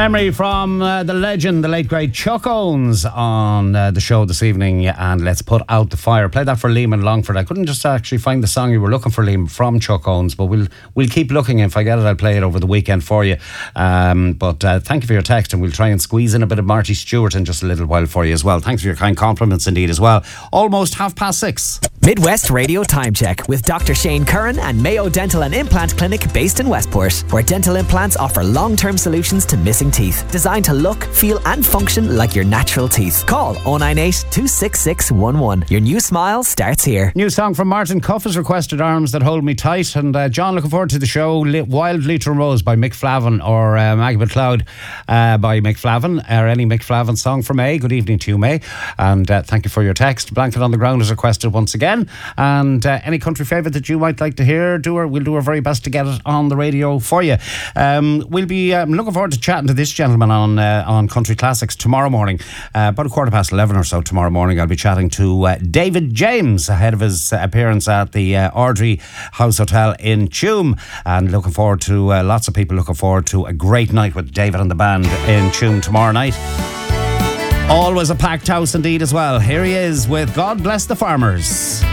Memory from the legend, the late great Chuck Owens on the show this evening, and Let's Put Out the Fire. Play that for Liam in Longford. I couldn't just actually find the song you were looking for, Liam, from Chuck Owens, but we'll keep looking. If I get it, I'll play it over the weekend for you. But thank you for your text, and we'll try and squeeze in a bit of Marty Stewart in just a little while for you as well. Thanks for your kind compliments indeed as well. Almost 6:30. Midwest Radio Time Check with Dr. Shane Curran and Mayo Dental and Implant Clinic based in Westport, where dental implants offer long-term solutions to missing teeth, designed to look, feel and function like your natural teeth. Call 098 266 11. Your new smile starts here. New song from Martin Cuff has requested, Arms That Hold Me Tight. And John, looking forward to the show. Wild Leitrim Rose by Mick Flavin, or Maggie McLeod by Mick Flavin, or any Mick Flavin song from May. Good evening to you, May. And thank you for your text. Blanket on the Ground is requested once again. And any country favourite that you might like to hear, we'll do our very best to get it on the radio for you. We'll be looking forward to chatting to this gentleman on Country Classics tomorrow morning, about 11:15 or so tomorrow morning. I'll be chatting to David James ahead of his appearance at the Ardrey House Hotel in Tuam, and looking forward to lots of people looking forward to a great night with David and the band in Tuam tomorrow night. Always a packed house indeed as well. Here he is with God Bless the Farmers.